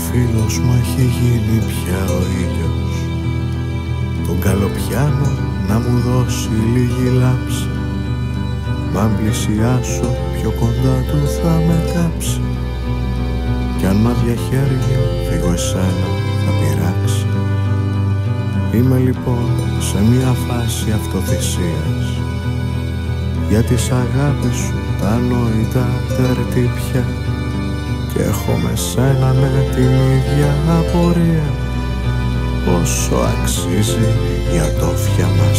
φίλος μου έχει γίνει πια ο ήλιος. Τον καλοπιάνω να μου δώσει λίγη λάμψη. Μ' αν πλησιάσω πιο κοντά του θα με κάψει. Κι αν μ' άδεια χέρια φύγω εσένα θα πειράξει. Είμαι λοιπόν σε μια φάση αυτοθυσίας. Για της αγάπης σου τα ανόητα τερτύπια. Και έχω με σένα με την ίδια απορία. Πόσο αξίζει η ατόφια μας